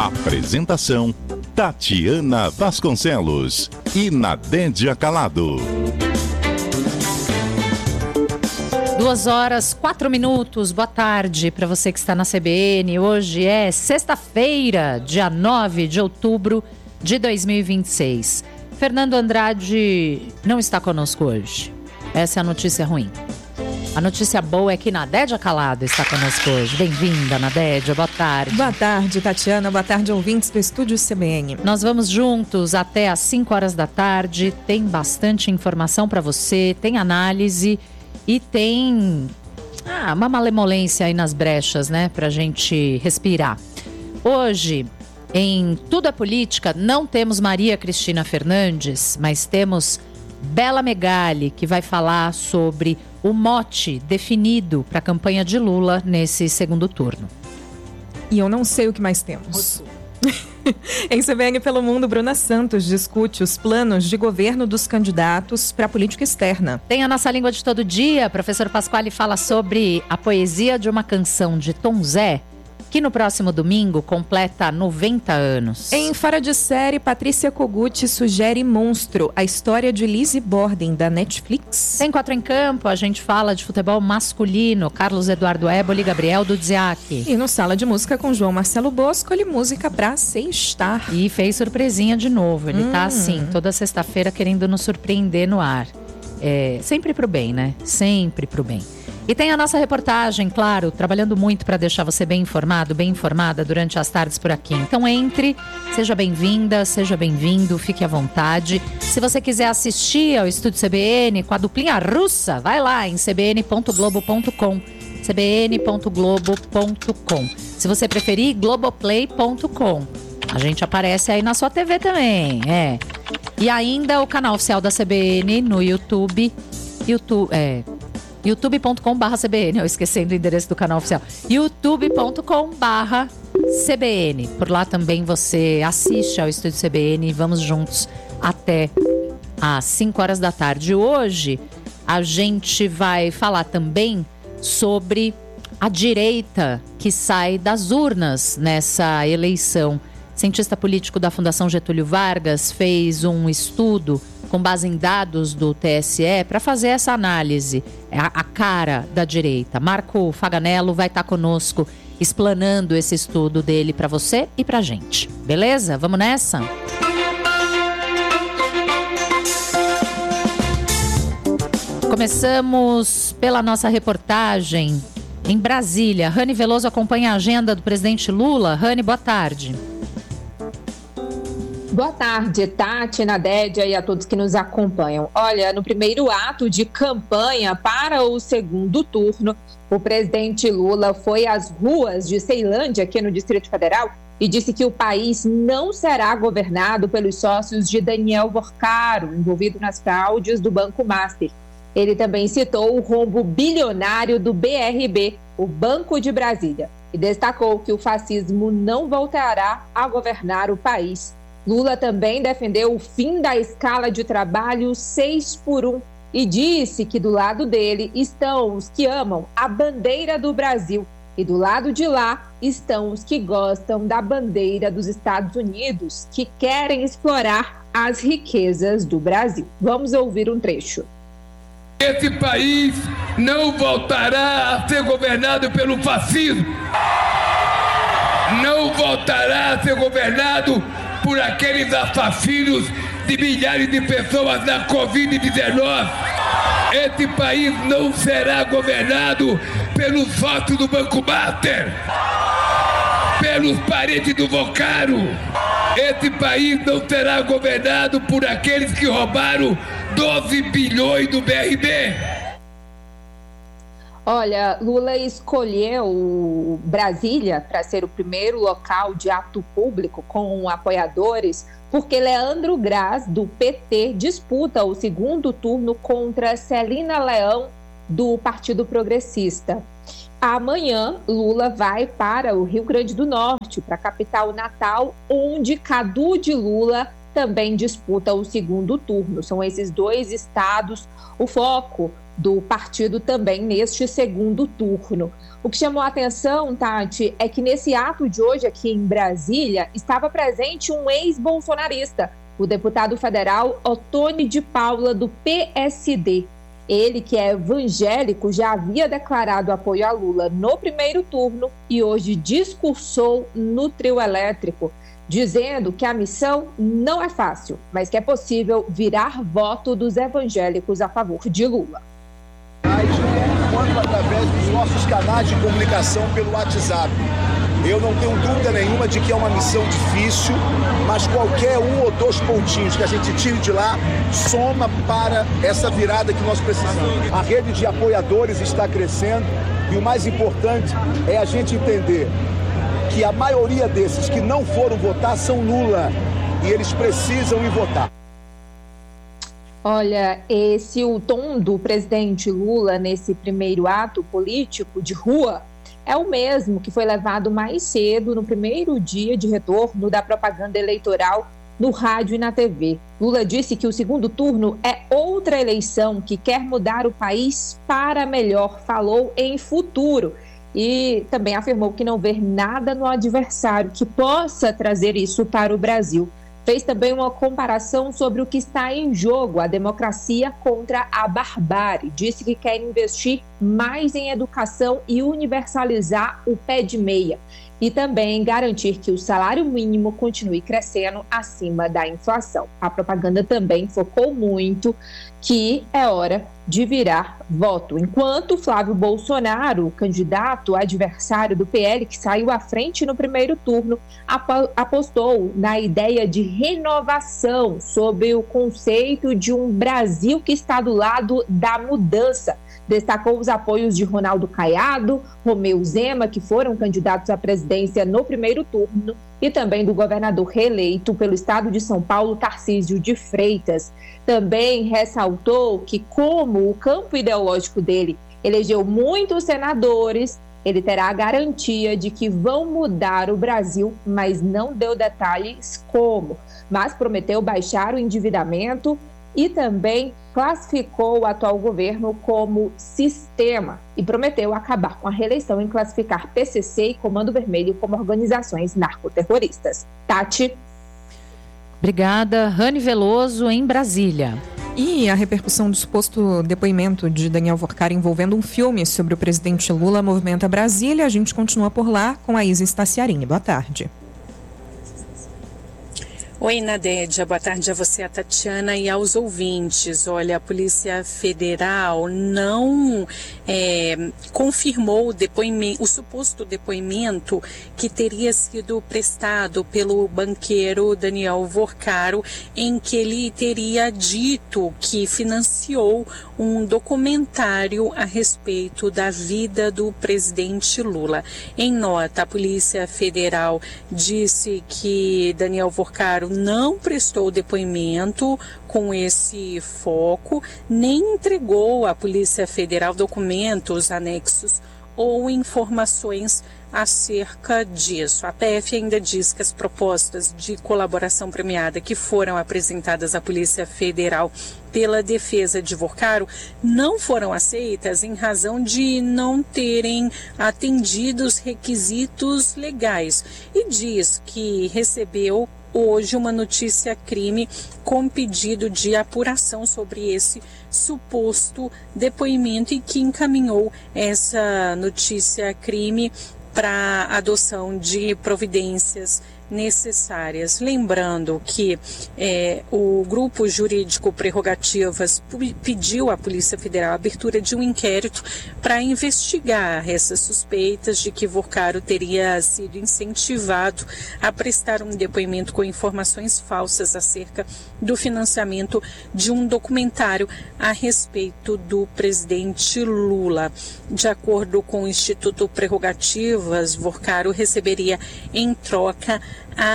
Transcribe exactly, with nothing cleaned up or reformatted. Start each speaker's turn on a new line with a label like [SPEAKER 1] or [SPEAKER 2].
[SPEAKER 1] Apresentação: Tatiana Vasconcelos e Nadédia Calado.
[SPEAKER 2] Duas horas, quatro minutos, boa tarde para você que está na C B N. Hoje é sexta-feira, dia nove de outubro de dois mil e vinte e seis. Fernando Andrade não está conosco hoje. Essa é a notícia ruim. A notícia boa é que Nadédia Calado está conosco hoje. Bem-vinda, Nadédia, boa tarde.
[SPEAKER 3] Boa tarde, Tatiana, boa tarde, ouvintes do Estúdio C B N.
[SPEAKER 2] Nós vamos juntos até às cinco horas da tarde. Tem bastante informação para você, tem análise e tem ah, uma malemolência aí nas brechas, né, pra gente respirar. Hoje, em Tudo é Política, não temos Maria Cristina Fernandes, mas temos Bela Megali, que vai falar sobre o mote definido para a campanha de Lula nesse segundo turno.
[SPEAKER 3] E eu não sei o que mais temos. Em C B N Pelo Mundo, Bruna Santos discute os planos de governo dos candidatos para a política externa.
[SPEAKER 2] Tem a nossa língua de todo dia. Professor Pasquale fala sobre a poesia de uma canção de Tom Zé, que no próximo domingo completa noventa anos.
[SPEAKER 3] Em Fora de Série, Patrícia Kogut sugere Monstro, a história de Lizzie Borden, da Netflix.
[SPEAKER 2] Tem Quatro em Campo, a gente fala de futebol masculino, Carlos Eduardo Éboli e Gabriel Dudziak.
[SPEAKER 3] E no Sala de Música com João Marcelo Bosco, ele música pra sextar.
[SPEAKER 2] E fez surpresinha de novo, ele hum. tá assim, toda sexta-feira querendo nos surpreender no ar. É, sempre pro bem, né? Sempre pro bem. E tem a nossa reportagem, claro, trabalhando muito para deixar você bem informado, bem informada durante as tardes por aqui. Então entre, seja bem-vinda, seja bem-vindo, fique à vontade. Se você quiser assistir ao Estúdio C B N com a duplinha russa, vai lá em c b n ponto globo ponto com, c b n ponto globo ponto com. Se você preferir, globoplay ponto com. A gente aparece aí na sua T V também, é. E ainda o canal oficial da C B N no YouTube, YouTube, é... youtube ponto com barra C B N, eu esquecendo o endereço do canal oficial, youtube ponto com barra C B N. Por lá também você assiste ao Estúdio C B N e vamos juntos até às cinco horas da tarde. Hoje a gente vai falar também sobre a direita que sai das urnas nessa eleição. Cientista político da Fundação Getúlio Vargas fez um estudo com base em dados do T S E para fazer essa análise, a, a cara da direita. Marco Faganello vai estar conosco explanando esse estudo dele para você e para a gente. Beleza? Vamos nessa? Começamos pela nossa reportagem em Brasília. Rani Veloso acompanha a agenda do presidente Lula. Rani, boa tarde.
[SPEAKER 4] Boa tarde, Tati, Nadédia e a todos que nos acompanham. Olha, no primeiro ato de campanha para o segundo turno, o presidente Lula foi às ruas de Ceilândia, aqui no Distrito Federal, e disse que o país não será governado pelos sócios de Daniel Vorcaro, envolvido nas fraudes do Banco Master. Ele também citou o rombo bilionário do B R B, o Banco de Brasília, e destacou que o fascismo não voltará a governar o país. Lula também defendeu o fim da escala de trabalho seis por um e disse que do lado dele estão os que amam a bandeira do Brasil e do lado de lá estão os que gostam da bandeira dos Estados Unidos, que querem explorar as riquezas do Brasil. Vamos ouvir um trecho.
[SPEAKER 5] Esse país não voltará a ser governado pelo fascismo, não voltará a ser governado por aqueles assassinos de milhares de pessoas na covid dezenove. Esse país não será governado pelos sócios do Banco Master, pelos parentes do Vorcaro. Esse país não será governado por aqueles que roubaram doze bilhões do B R B.
[SPEAKER 4] Olha, Lula escolheu Brasília para ser o primeiro local de ato público com apoiadores, porque Leandro Graz, do P T, disputa o segundo turno contra Celina Leão, do Partido Progressista. Amanhã, Lula vai para o Rio Grande do Norte, para a capital Natal, onde Cadu de Lula também disputa o segundo turno. São esses dois estados o foco do partido também neste segundo turno. O que chamou a atenção, Tati, é que nesse ato de hoje aqui em Brasília estava presente um ex-bolsonarista, o deputado federal Ottoni de Paula, do P S D. Ele, que é evangélico, já havia declarado apoio a Lula no primeiro turno e hoje discursou no trio elétrico, dizendo que a missão não é fácil, mas que é possível virar voto dos evangélicos a favor de Lula.
[SPEAKER 6] Quanto através dos nossos canais de comunicação pelo WhatsApp. Eu não tenho dúvida nenhuma de que é uma missão difícil, mas qualquer um ou dois pontinhos que a gente tire de lá soma para essa virada que nós precisamos. A rede de apoiadores está crescendo e o mais importante é a gente entender que a maioria desses que não foram votar são Lula e eles precisam ir votar.
[SPEAKER 4] Olha, esse o tom do presidente Lula nesse primeiro ato político de rua é o mesmo que foi levado mais cedo no primeiro dia de retorno da propaganda eleitoral no rádio e na T V. Lula disse que o segundo turno é outra eleição que quer mudar o país para melhor, falou em futuro. E também afirmou que não vê nada no adversário que possa trazer isso para o Brasil. Fez também uma comparação sobre o que está em jogo, a democracia contra a barbárie. Disse que quer investir mais em educação e universalizar o pé de meia. E também garantir que o salário mínimo continue crescendo acima da inflação. A propaganda também focou muito que é hora de virar voto. Enquanto Flávio Bolsonaro, candidato adversário do P L, que saiu à frente no primeiro turno, apostou na ideia de renovação sobre o conceito de um Brasil que está do lado da mudança. Destacou os apoios de Ronaldo Caiado, Romeu Zema, que foram candidatos à presidência no primeiro turno, e também do governador reeleito pelo estado de São Paulo, Tarcísio de Freitas. Também ressaltou que, como o campo ideológico dele elegeu muitos senadores, ele terá a garantia de que vão mudar o Brasil, mas não deu detalhes como. Mas prometeu baixar o endividamento e também classificou o atual governo como sistema e prometeu acabar com a reeleição em classificar P C C e Comando Vermelho como organizações narcoterroristas. Tati.
[SPEAKER 2] Obrigada. Rani Veloso, em Brasília.
[SPEAKER 3] E a repercussão do suposto depoimento de Daniel Vorkari envolvendo um filme sobre o presidente Lula movimenta Brasília. A gente continua por lá com a Isa Staciarini. Boa tarde.
[SPEAKER 7] Oi, Nadédia, boa tarde a você, a Tatiana, e aos ouvintes. Olha, a Polícia Federal não é, confirmou o, depoimento, o suposto depoimento que teria sido prestado pelo banqueiro Daniel Vorkari, em que ele teria dito que financiou um documentário a respeito da vida do presidente Lula. Em nota, a Polícia Federal disse que Daniel Vorkari não prestou depoimento com esse foco, nem entregou à Polícia Federal documentos, anexos ou informações acerca disso. A P F ainda diz que as propostas de colaboração premiada que foram apresentadas à Polícia Federal pela defesa de Vorkari não foram aceitas em razão de não terem atendido os requisitos legais e diz que recebeu hoje uma notícia crime com pedido de apuração sobre esse suposto depoimento e que encaminhou essa notícia crime para adoção de providências necessárias. Lembrando que é, o Grupo Jurídico Prerrogativas pediu à Polícia Federal a abertura de um inquérito para investigar essas suspeitas de que Vorkari teria sido incentivado a prestar um depoimento com informações falsas acerca do financiamento de um documentário a respeito do presidente Lula. De acordo com o Instituto Prerrogativas, Vorkari receberia em troca a